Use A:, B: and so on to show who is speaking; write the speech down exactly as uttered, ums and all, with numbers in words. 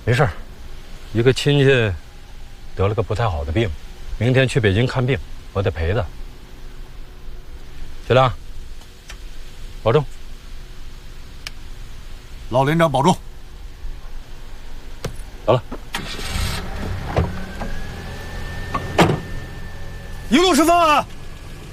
A: 没事儿，一个亲戚得了个不太好的病，明天去北京看病，我得陪他。小亮，保重。
B: 老连长保重。
A: 走了。
B: 一路顺风啊！